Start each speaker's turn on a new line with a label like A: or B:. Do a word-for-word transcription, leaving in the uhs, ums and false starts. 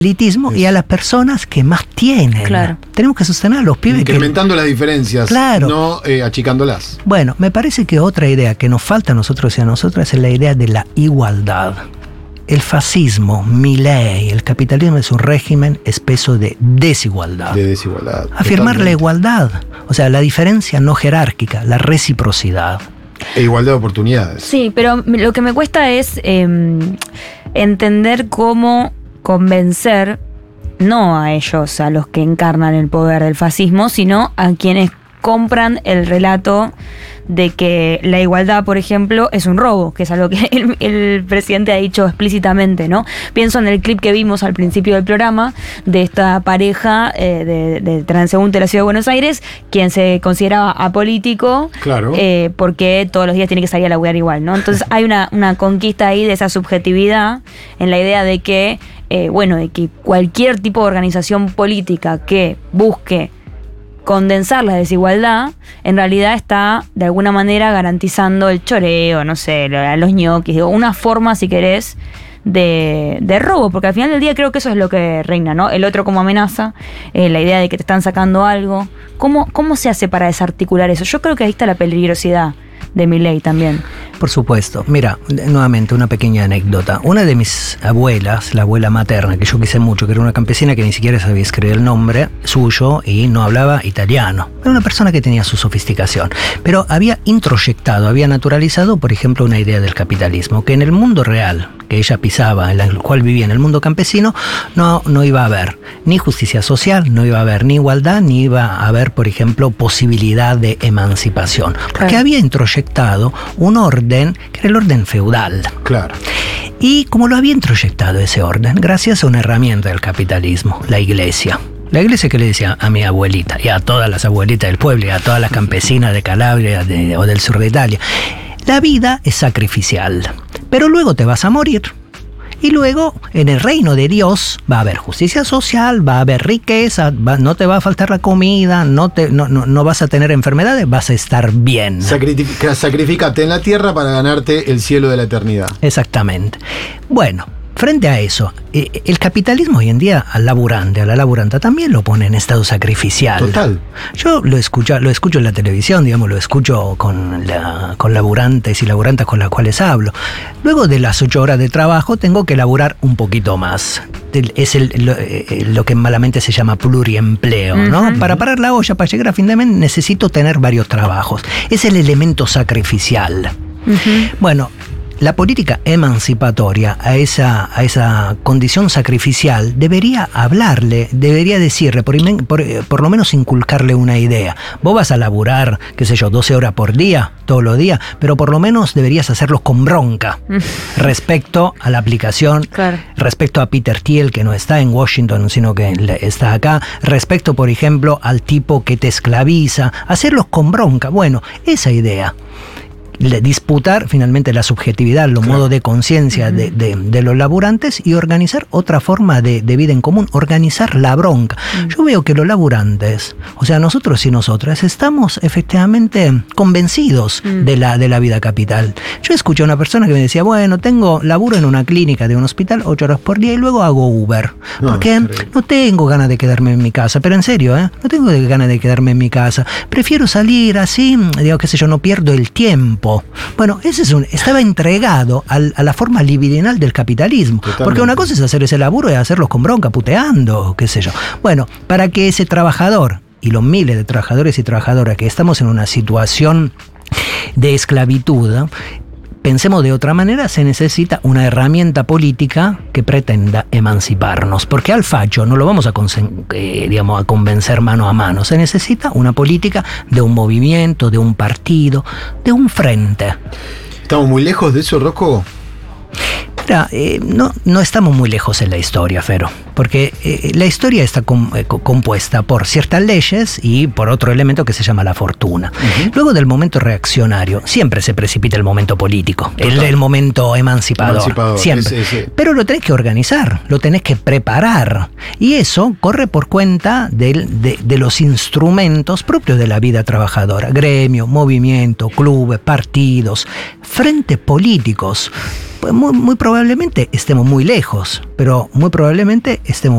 A: elitismo
B: Eso.
A: y a las personas que más tienen.
C: Claro.
A: Tenemos que sostener a los pibes.
B: Incrementando
A: que...
B: las diferencias,
A: Claro.
B: no eh, achicándolas.
A: Bueno, me parece que otra idea que nos falta a nosotros y a nosotras es la idea de la igualdad. El fascismo, Milei, el capitalismo es un régimen espeso de desigualdad.
B: De desigualdad.
A: Afirmar
B: Totalmente.
A: la igualdad, o sea, la diferencia no jerárquica, la reciprocidad.
B: E igualdad de oportunidades.
C: Sí, pero lo que me cuesta es eh, entender cómo convencer, no a ellos, a los que encarnan el poder del fascismo, sino a quienes compran el relato de que la igualdad, por ejemplo, es un robo, que es algo que el, el presidente ha dicho explícitamente, ¿no? Pienso en el clip que vimos al principio del programa de esta pareja eh, de, de transeúnte de la Ciudad de Buenos Aires, quien se consideraba apolítico,
B: Claro.
C: eh, porque todos los días tiene que salir a laburar igual, ¿no? Entonces hay una, una conquista ahí de esa subjetividad en la idea de que, eh, bueno, de que cualquier tipo de organización política que busque condensar la desigualdad, en realidad está de alguna manera garantizando el choreo, no sé, a los ñoquis, digo, una forma, si querés, de, de robo, porque al final del día creo que eso es lo que reina, ¿no? El otro como amenaza, eh, la idea de que te están sacando algo. ¿Cómo, cómo se hace para desarticular eso? Yo creo que ahí está la peligrosidad de Milei también.
A: Por supuesto. Mira, nuevamente una pequeña anécdota. Una de mis abuelas, la abuela materna, que yo quise mucho, que era una campesina que ni siquiera sabía escribir el nombre suyo y no hablaba italiano. Era una persona que tenía su sofisticación, pero había introyectado, había naturalizado, por ejemplo, una idea del capitalismo, que en el mundo real que ella pisaba, en el cual vivía, en el mundo campesino, no, no iba a haber ni justicia social, no iba a haber ni igualdad, ni iba a haber, por ejemplo, posibilidad de emancipación. Porque
C: Claro.
A: había introyectado un orden que era el orden feudal.
B: Claro.
A: Y como lo había introyectado ese orden, gracias a una herramienta del capitalismo, la iglesia. La iglesia que le decía a mi abuelita, y a todas las abuelitas del pueblo, y a todas las campesinas de Calabria de, o del sur de Italia, la vida es sacrificial, pero luego te vas a morir. Y luego, en el reino de Dios, va a haber justicia social, va a haber riqueza, va, no te va a faltar la comida, no, te, no, no, no vas a tener enfermedades, vas a estar bien.
B: Sacrifica, sacrificate en la tierra para ganarte el cielo de la eternidad.
A: Exactamente. Bueno, frente a eso, eh, el capitalismo hoy en día al laburante, a la laburanta también lo pone en estado sacrificial.
B: Total.
A: Yo lo escucho, lo escucho en la televisión, digamos, lo escucho con, la, con laburantes y laburantas con las cuales hablo. Luego de las ocho horas de trabajo tengo que laburar un poquito más. Es el, lo, eh, lo que malamente se llama pluriempleo, ¿no? Uh-huh. Para parar la olla, para llegar a fin de mes, necesito tener varios trabajos. Es el elemento sacrificial. Uh-huh. Bueno, la política emancipatoria a esa, a esa condición sacrificial debería hablarle, debería decirle, por, por, por lo menos inculcarle una idea. Vos vas a laburar, qué sé yo, doce horas por día, todos los días, pero por lo menos deberías hacerlo con bronca respecto a la aplicación,
C: claro.
A: respecto a Peter Thiel, que no está en Washington, sino que está acá, respecto, por ejemplo, al tipo que te esclaviza, hacerlos con bronca. Bueno, esa idea. Disputar finalmente la subjetividad, los claro. modos de conciencia uh-huh. de, de, de los laburantes y organizar otra forma de, de vida en común, organizar la bronca. Uh-huh. Yo veo que los laburantes, o sea, nosotros y nosotras, estamos efectivamente convencidos uh-huh. de, la, de la vida capital. Yo escuché a una persona que me decía, bueno, tengo laburo en una clínica de un hospital ocho horas por día y luego hago Uber, no, porque no, no tengo ganas de quedarme en mi casa, pero en serio, ¿eh? no tengo ganas de quedarme en mi casa, prefiero salir así, digo, qué sé yo, no pierdo el tiempo. Bueno, ese es un, estaba entregado al, a la forma libidinal del capitalismo. Totalmente. Porque una cosa es hacer ese laburo y hacerlos con bronca, puteando, qué sé yo. Bueno, para que ese trabajador y los miles de trabajadores y trabajadoras que estamos en una situación de esclavitud, pensemos de otra manera, se necesita una herramienta política que pretenda emanciparnos, porque al facho no lo vamos a, eh, digamos, a convencer mano a mano, se necesita una política de un movimiento, de un partido, de un frente.
B: ¿Estamos muy lejos de eso, Rocco?
A: Mira, eh, no, no estamos muy lejos en la historia, Fero, porque eh, la historia está com, eh, compuesta por ciertas leyes y por otro elemento que se llama la fortuna. Uh-huh. Luego del momento reaccionario, siempre se precipita el momento político, el, el momento emancipador, emancipador siempre. Ese, ese. Pero lo tenés que organizar, lo tenés que preparar, y eso corre por cuenta de, de, de los instrumentos propios de la vida trabajadora, gremio, movimiento, clubes, partidos, frentes políticos. pues muy, muy probablemente estemos muy lejos, pero muy probablemente estemos